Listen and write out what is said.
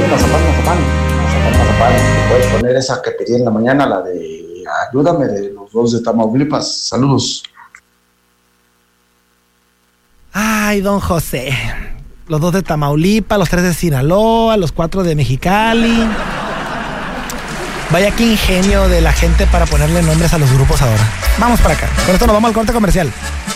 Mazapán. Te puedes poner esa que pedí en la mañana, la de Ayúdame, de los dos de Tamaulipas. Saludos. Ay, don José. Los 2 de Tamaulipas, los 3 de Sinaloa, los 4 de Mexicali. Vaya qué ingenio de la gente para ponerle nombres a los grupos ahora. Vamos para acá. Con esto nos vamos al corte comercial.